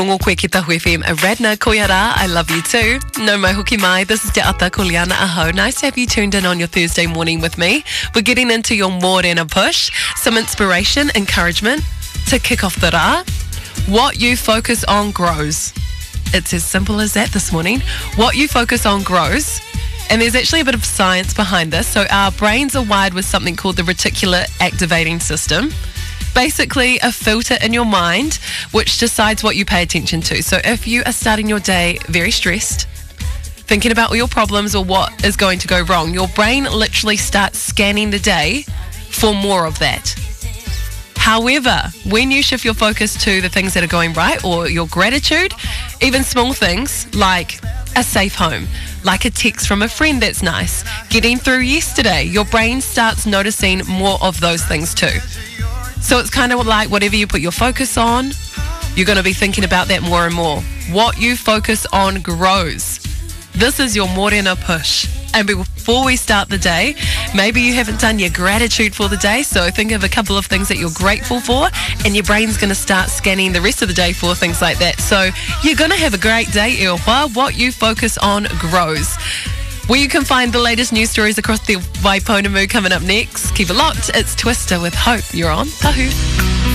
Ngō koe ki Tahu FM, Radna Koiara, I love you too. No mai hoki mai, this is Te Ata ko Liana Aho. Nice to have you tuned in on your Thursday morning with me. We're getting into your Morena push, some inspiration, encouragement to kick off the rā. What you focus on grows. It's as simple as that this morning. What you focus on grows. And there's actually a bit of science behind this. So our brains are wired with something called the reticular activating system. Basically a filter in your mind which decides what you pay attention to. So if you are starting your day very stressed, thinking about all your problems or what is going to go wrong, your brain literally starts scanning the day for more of that. However, when you shift your focus to the things that are going right or your gratitude, even small things like a safe home, like a text from a friend that's nice, getting through yesterday, your brain starts noticing more of those things too. So it's kind of like whatever you put your focus on, you're going to be thinking about that more and more. What you focus on grows. This is your Morena push. And before we start the day, maybe you haven't done your gratitude for the day, so think of a couple of things that you're grateful for, and your brain's going to start scanning the rest of the day for things like that. So you're going to have a great day, Eopa. What you focus on grows. Where you can find the latest news stories across the Waiponamu coming up next. Keep it locked. It's Twister with Hope. You're on Tahu.